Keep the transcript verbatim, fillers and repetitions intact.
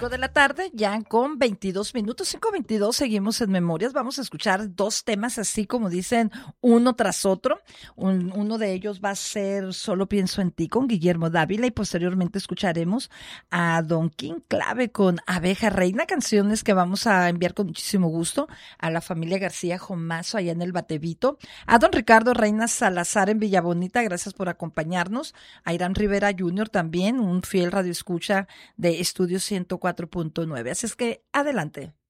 cinco de la tarde, ya con veintidós minutos, cinco veintidós, seguimos en Memorias. Vamos a escuchar dos temas así como dicen, uno tras otro. Un, uno de ellos va a ser Solo pienso en ti con Guillermo Dávila y posteriormente escucharemos a Don King Clave con Abeja Reina, canciones que vamos a enviar con muchísimo gusto a la familia García Jomazo allá en el Batevito, a Don Ricardo Reina Salazar en Villabonita, gracias por acompañarnos, a Irán Rivera junior también, un fiel radioescucha de Estudio ciento cuatro punto nueve. Así es que adelante.